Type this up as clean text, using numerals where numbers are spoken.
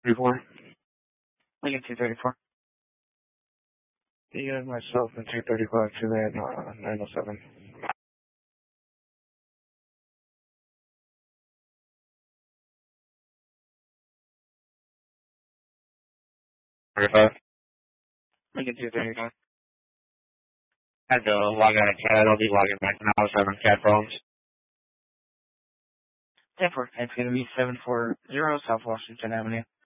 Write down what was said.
34. Lincoln 234. Yeah, myself and 235 to that 907. 35. Lincoln 235. Had to log out of CAD. I'll be logging back now. 7 CAD phones. 10-4. It's going to be 740 South Washington Avenue.